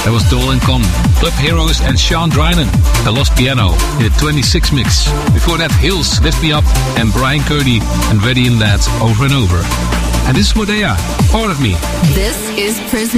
That was Dolan Con, Club Heroes and Sean Drynan, The Lost Piano, in the 26 mix. Before that, Hills, Lift Me Up, and Brian Kearney, and Ready in That, Over and Over. And this is Modea, Part of Me. This is Prism.